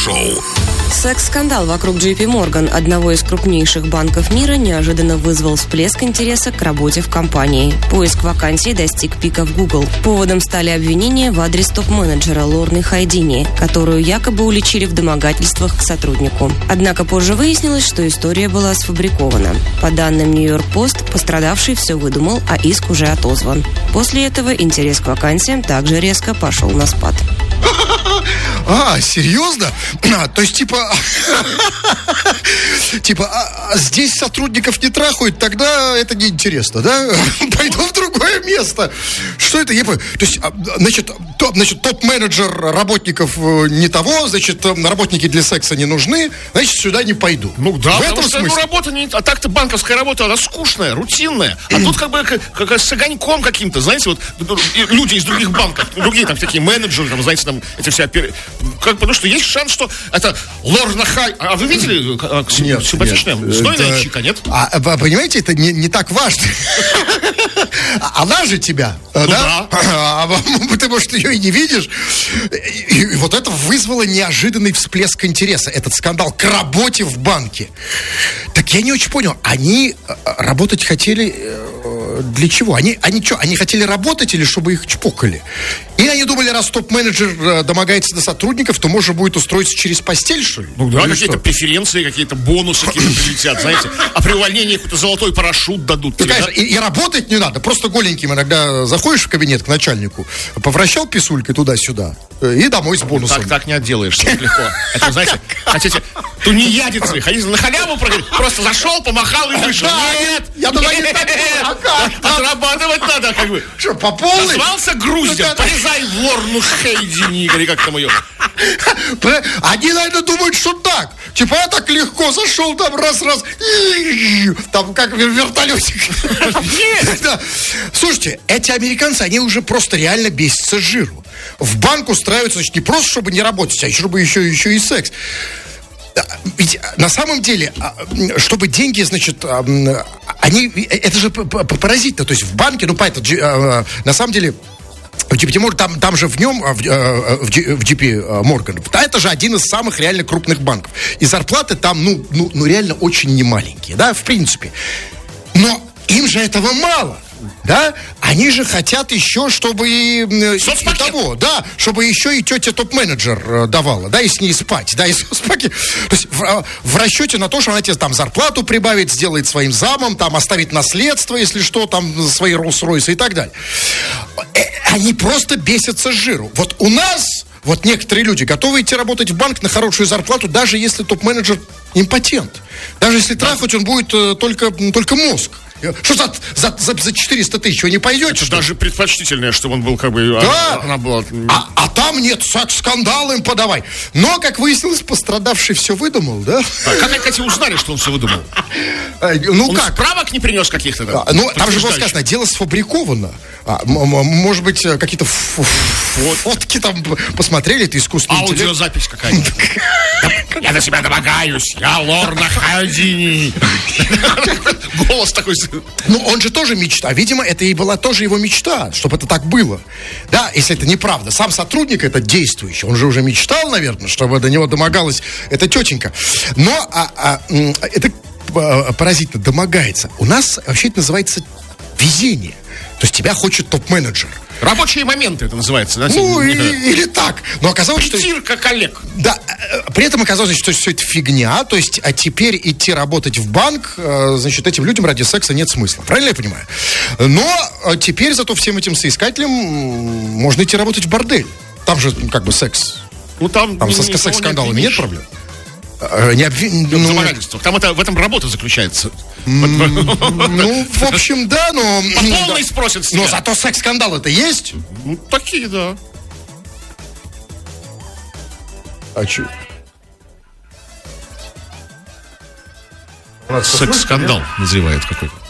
Шоу. Секс-скандал вокруг JP Morgan, одного из крупнейших банков мира, неожиданно вызвал всплеск интереса к работе в компании. Поиск вакансий достиг пика в Google. Поводом стали обвинения в адрес топ-менеджера Лорны Хайдини, которую якобы уличили в домогательствах к сотруднику. Однако позже выяснилось, что история была сфабрикована. По данным New York Post, пострадавший все выдумал, а иск уже отозван. После этого интерес к вакансиям также резко пошел на спад. Серьезно? То есть, здесь сотрудников не трахают, тогда это неинтересно, да? Пойду в другое место. Что это? То есть, значит, топ-менеджер работников не того, значит, работники для секса не нужны, значит, сюда не пойду. Ну да, в потому этом что смысле. Работа не... А так-то банковская работа, она скучная, рутинная. А тут как бы как с огоньком каким-то, знаете, вот люди из других банков, другие там такие менеджеры, там, знаете, там эти все потому что есть шанс, что это Лорна Хай. А вы видели, как симпатичная? Знойная чика, нет? Понимаете, это не так важно. Она же тебя, да? Ты, может, ее и не видишь. И вот это вызвало неожиданный всплеск интереса. Этот скандал к работе в банке. Так я не очень понял. Они работать хотели для чего? Они что, они хотели работать или чтобы их чпокали? И они думали, раз топ-менеджер домогается до сотрудников, то можно будет устроиться через постель, что ли? Ну да, какие-то преференции, какие-то бонусы какие-то прилетят, знаете. А при увольнении какой-то золотой парашют дадут. Тебе, конечно, и работать не надо. Просто голеньким иногда заходишь в кабинет к начальнику, повращал писулькой туда-сюда и домой с бонусом. Так не отделаешься так легко. Это, знаете, хотите тунеядицы, хотите на халяву просто зашел, помахал и вышел. Нет! Я думаю, не так. Отрабатывать надо, как бы. Что, по полной? Назвался груздем, полезай в Лорну Хайдини, или как там ее. Они, наверное, думают, что так. Типа, я так легко зашел, там раз-раз, там как в вертолетик. Слушайте, эти американцы, они уже просто реально бесятся с жиру. В банк устраиваются, значит, не просто, чтобы не работать, а чтобы еще и секс. Ведь на самом деле, чтобы деньги, значит, они, это же паразитно. То есть в банке, на самом деле, там же в нем, в JP Morgan, да, это же один из самых реально крупных банков. И зарплаты там, реально очень немаленькие, да, в принципе. Но им же этого мало. Да, они же хотят еще, чтобы и того, да, чтобы еще и тетя топ-менеджер давала, да, и с ней спать, да, и соцпаки. То есть в расчете на то, что она тебе там зарплату прибавит, сделает своим замом, там оставит наследство, если что, там свои Роллс-Ройсы и так далее. Они просто бесятся с жиру. Вот у нас, вот некоторые люди готовы идти работать в банк на хорошую зарплату, даже если топ-менеджер импотент. Даже если трахать он будет только мозг. Что за 400 тысяч вы не пойдете? Это даже предпочтительнее, чтобы он был как бы... Да. Она была... А там нет, секс-скандал им подавай. Но, как выяснилось, пострадавший все выдумал, да? Как они, кстати, узнали, что он все выдумал? Он как? Справок не принес каких-то? Там же было сказано, дело сфабриковано. Может быть, какие-то фотки там посмотрели, это искусственный интеллект. Аудиозапись какая-то. Я на себя домогаюсь, я Лорна Хайдини. Голос такой. Ну, он же тоже мечта. Видимо, это и была тоже его мечта, чтобы это так было. Да, если это неправда. Сам сотрудник этот действующий, он же уже мечтал, наверное, чтобы до него домогалась эта тетенька. Но это паразитно домогается. У нас вообще это называется везение. То есть тебя хочет топ-менеджер. Рабочие моменты это называется, да? Или так. Но оказалось, что... Притирка коллег. Да, при этом оказалось, что все это фигня. То есть, а теперь идти работать в банк, значит, этим людям ради секса нет смысла. Правильно я понимаю? Но теперь зато всем этим соискателям можно идти работать в бордель. Там же как бы секс. Ну там со секс-скандалами нет проблем? Там в этом работа заключается. В общем, да, но... По полной спросят с тебя. Но зато секс-скандалы-то есть? Такие, да. А че? Секс-скандал назревает какой-то.